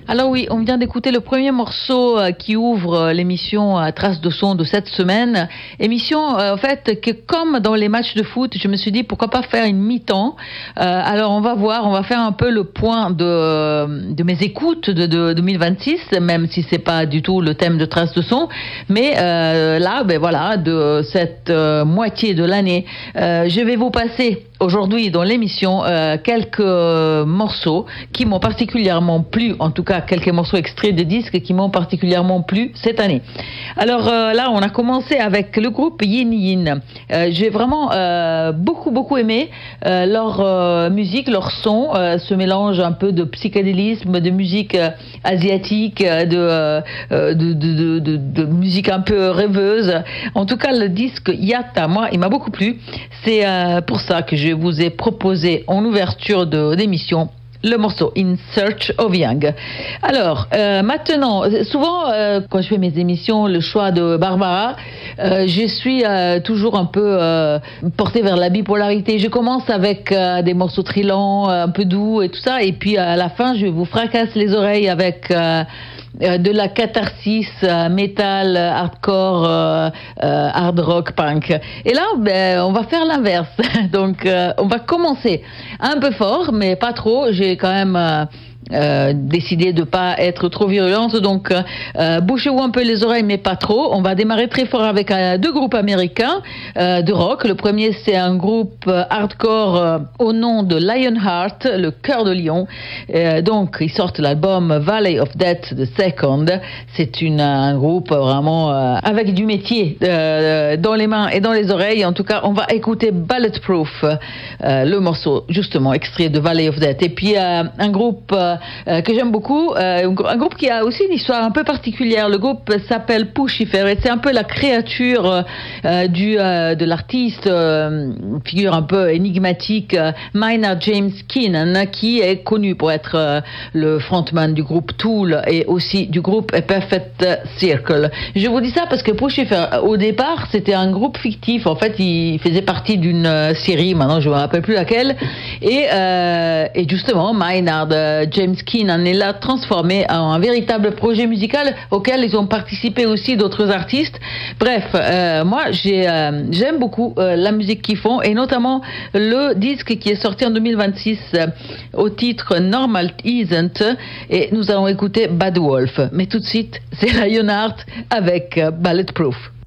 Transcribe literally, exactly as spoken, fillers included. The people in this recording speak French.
Alors oui, on vient d'écouter le premier morceau euh, qui ouvre euh, l'émission à Traces de son de cette semaine. Émission, euh, en fait, que comme dans les matchs de foot, je me suis dit pourquoi pas faire une mi-temps. Euh, alors on va voir, on va faire un peu le point de, de mes écoutes de, de deux mille vingt-six, même si c'est pas du tout le thème de Traces de son. Mais euh, là, ben voilà, de cette euh, moitié de l'année, euh, je vais vous passer aujourd'hui dans l'émission euh, quelques euh, morceaux qui m'ont particulièrement plu, en tout cas quelques morceaux extraits de disques qui m'ont particulièrement plu cette année. Alors euh, là, on a commencé avec le groupe Yin Yin. Euh, j'ai vraiment euh, beaucoup beaucoup aimé euh, leur euh, musique, leur son, euh, ce mélange un peu de psychédélisme, de musique euh, asiatique, de, euh, de, de, de, de, de musique un peu rêveuse. En tout cas, le disque Yatta, moi, il m'a beaucoup plu. C'est euh, pour ça que je vous ai proposé en ouverture de d'émission le morceau In Search of Yang. Alors, euh, maintenant, souvent, euh, quand je fais mes émissions, le choix de Barbara, euh, je suis euh, toujours un peu euh, portée vers la bipolarité. Je commence avec euh, des morceaux trilants, un peu doux et tout ça, et puis à la fin, je vous fracasse les oreilles avec euh, de la catharsis euh, métal, hardcore, euh, euh, hard rock, punk. Et là, ben, on va faire l'inverse. Donc, euh, on va commencer un peu fort, mais pas trop. J'ai quand même euh, euh, décidé de pas être trop virulente. Donc, euh, bouchez-vous un peu les oreilles, mais pas trop. On va démarrer très fort avec euh, deux groupes américains euh, de rock. Le premier, c'est un groupe euh, hardcore euh, au nom de Lionheart, le cœur de lion. Euh, donc, ils sortent l'album Valley of Death the Second. C'est une, un groupe vraiment euh, avec du métier euh, dans les mains et dans les oreilles. En tout cas, on va écouter Bulletproof, euh, le morceau justement extrait de Valley of Death. Et puis, euh, un groupe euh, Euh, que j'aime beaucoup, euh, un groupe qui a aussi une histoire un peu particulière. Le groupe s'appelle Puscifer et c'est un peu la créature euh, du euh, de l'artiste, euh, figure un peu énigmatique, euh, Maynard James Keenan, qui est connu pour être euh, le frontman du groupe Tool et aussi du groupe A Perfect Circle. Je vous dis ça parce que Puscifer, au départ, c'était un groupe fictif. En fait, il faisait partie d'une euh, série, maintenant je ne me rappelle plus laquelle, et, euh, et justement, Maynard euh, James Keenan est là transformé en un véritable projet musical auquel ils ont participé aussi d'autres artistes. Bref, euh, moi j'ai, euh, j'aime beaucoup euh, la musique qu'ils font et notamment le disque qui est sorti en deux mille vingt-six euh, au titre Normal Isn't, et nous allons écouter Bad Wolf. Mais tout de suite, c'est Lionheart avec euh, Bulletproof.